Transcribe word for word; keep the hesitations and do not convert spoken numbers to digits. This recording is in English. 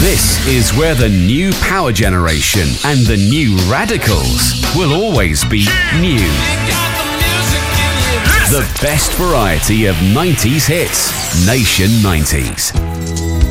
This is where the new power generation and the new radicals will always be new. The best variety of nineties hits. Nation nineties.